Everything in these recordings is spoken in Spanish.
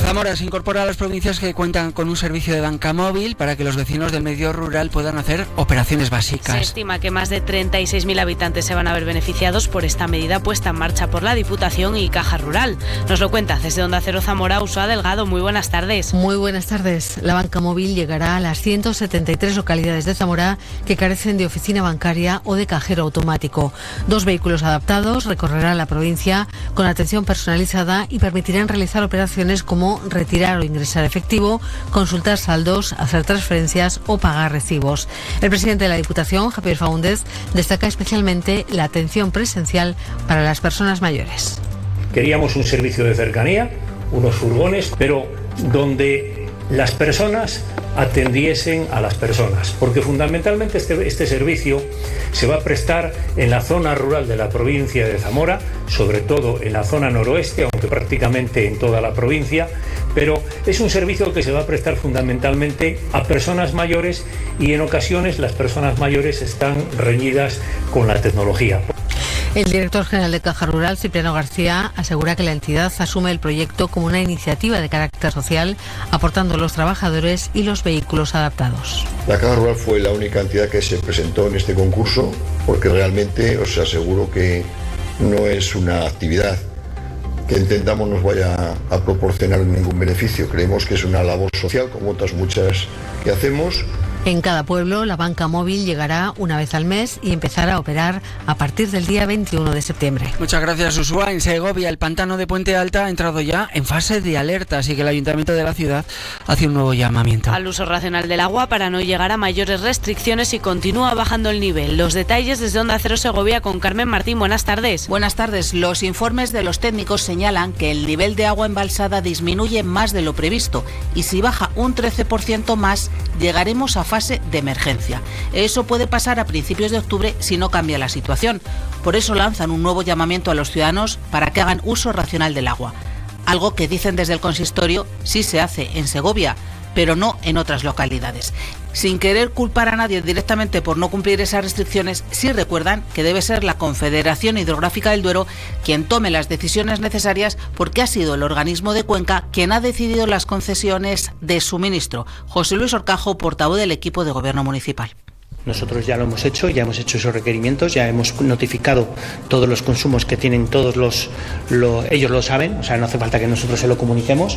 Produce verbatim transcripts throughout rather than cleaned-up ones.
Zamora se incorpora a las provincias que cuentan con un servicio de banca móvil para que los vecinos del medio rural puedan hacer operaciones básicas. Se estima que más de treinta y seis mil habitantes se van a ver beneficiados por esta medida puesta en marcha por la Diputación y Caja Rural. Nos lo cuenta desde Onda Cero Zamora, Ursula Delgado. Muy buenas tardes. Muy buenas tardes. La banca móvil llegará a las ciento setenta y tres localidades de Zamora que carecen de oficina bancaria o de cajero automático. Dos vehículos adaptados recorrerán la provincia con atención personalizada y permitirán realizar operaciones como retirar o ingresar efectivo, consultar saldos, hacer transferencias o pagar recibos. El presidente de la Diputación, Javier Faúndez, destaca especialmente la atención presencial para las personas mayores. Queríamos un servicio de cercanía, unos furgones, pero donde las personas atendiesen a las personas, porque fundamentalmente este, este servicio se va a prestar en la zona rural de la provincia de Zamora, sobre todo en la zona noroeste, aunque prácticamente en toda la provincia, pero es un servicio que se va a prestar fundamentalmente a personas mayores y en ocasiones las personas mayores están reñidas con la tecnología. El director general de Caja Rural, Cipriano García, asegura que la entidad asume el proyecto como una iniciativa de carácter social, aportando los trabajadores y los vehículos adaptados. La Caja Rural fue la única entidad que se presentó en este concurso, porque realmente os aseguro que no es una actividad que intentamos nos vaya a proporcionar ningún beneficio. Creemos que es una labor social, como otras muchas que hacemos. En cada pueblo, la banca móvil llegará una vez al mes y empezará a operar a partir del día veintiuno de septiembre. Muchas gracias, Usua. En Segovia, el pantano de Puente Alta ha entrado ya en fase de alerta, así que el Ayuntamiento de la ciudad hace un nuevo llamamiento al uso racional del agua para no llegar a mayores restricciones y continúa bajando el nivel. Los detalles desde Onda Cero Segovia con Carmen Martín. Buenas tardes. Buenas tardes. Los informes de los técnicos señalan que el nivel de agua embalsada disminuye más de lo previsto y si baja un trece por ciento más, llegaremos a fase de emergencia. Eso puede pasar a principios de octubre si no cambia la situación. Por eso lanzan un nuevo llamamiento a los ciudadanos para que hagan uso racional del agua. Algo que dicen desde el consistorio sí se hace en Segovia, pero no en otras localidades. Sin querer culpar a nadie directamente por no cumplir esas restricciones, sí recuerdan que debe ser la Confederación Hidrográfica del Duero quien tome las decisiones necesarias porque ha sido el organismo de Cuenca quien ha decidido las concesiones de suministro. José Luis Orcajo, portavoz del equipo de Gobierno Municipal. Nosotros ya lo hemos hecho, ya hemos hecho esos requerimientos, ya hemos notificado todos los consumos que tienen todos los, lo, ellos lo saben, o sea, no hace falta que nosotros se lo comuniquemos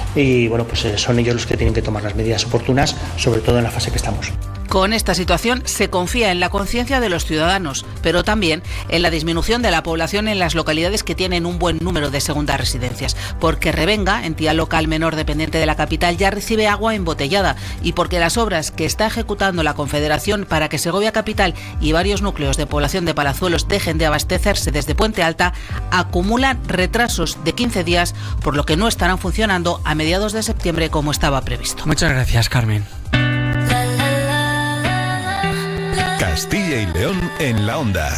y bueno, pues son ellos los que tienen que tomar las medidas oportunas, sobre todo en la fase que estamos. Con esta situación se confía en la conciencia de los ciudadanos, pero también en la disminución de la población en las localidades que tienen un buen número de segundas residencias, porque Revenga, entidad local menor dependiente de la capital, ya recibe agua embotellada y porque las obras que está ejecutando la Confederación para que Segovia Capital y varios núcleos de población de Palazuelos dejen de abastecerse desde Puente Alta acumulan retrasos de quince días, por lo que no estarán funcionando a mediados de septiembre como estaba previsto. Muchas gracias, Carmen. Castilla y León en la onda.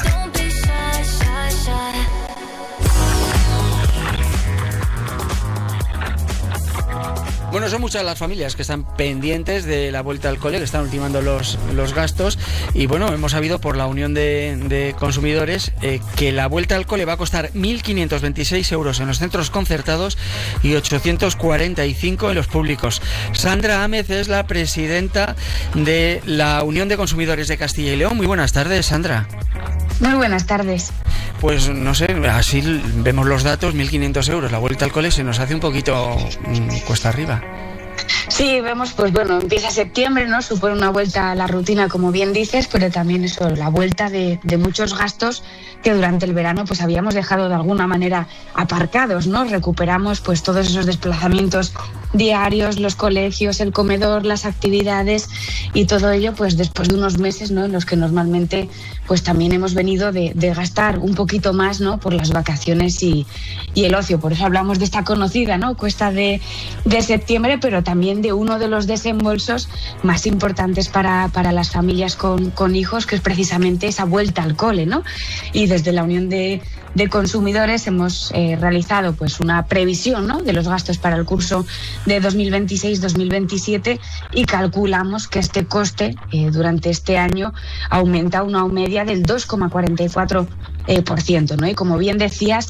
Bueno, son muchas las familias que están pendientes de la vuelta al cole, que están ultimando los, los gastos y bueno, hemos sabido por la Unión de, de Consumidores eh, que la vuelta al cole va a costar mil quinientos veintiséis euros en los centros concertados y ochocientos cuarenta y cinco en los públicos. Sandra Ámez es la presidenta de la Unión de Consumidores de Castilla y León. Muy buenas tardes, Sandra. Muy buenas tardes. Pues no sé, así vemos los datos, mil quinientos euros, la vuelta al cole se nos hace un poquito mmm, cuesta arriba. Sí, vemos, pues bueno, empieza septiembre, ¿no? Supone una vuelta a la rutina, como bien dices, pero también eso, la vuelta de, de muchos gastos que durante el verano pues habíamos dejado de alguna manera aparcados, ¿no? Recuperamos pues todos esos desplazamientos diarios, los colegios, el comedor, las actividades y todo ello pues después de unos meses, ¿no? En los que normalmente pues también hemos venido de, de gastar un poquito más, ¿no? Por las vacaciones y, y el ocio. Por eso hablamos de esta conocida, ¿no? Cuesta de, de septiembre, pero también de uno de los desembolsos más importantes para, para las familias con, con hijos, que es precisamente esa vuelta al cole, ¿no? Y desde la Unión de, de Consumidores hemos eh, realizado pues una previsión, ¿no? De los gastos para el curso de dos mil veintiséis dos mil veintisiete y calculamos que este coste eh, durante este año aumenta a una media del dos coma cuarenta y cuatro por ciento, ¿no? Y como bien decías,